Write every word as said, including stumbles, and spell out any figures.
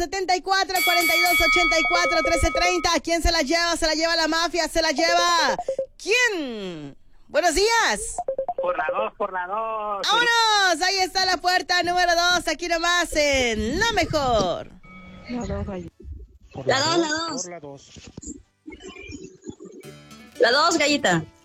setenta y cuatro, cuarenta y dos, ochenta y cuatro, trece treinta. ¿Quién se la lleva? ¿Se la lleva la mafia? ¿Se la lleva quién? Buenos días. Por la dos, por la dos. ¡Vámonos! Ahí está la puerta número dos, aquí nomás en La Mejor. La dos, gallita. Por La la dos, dos, la dos. por la dos. La dos, gallita.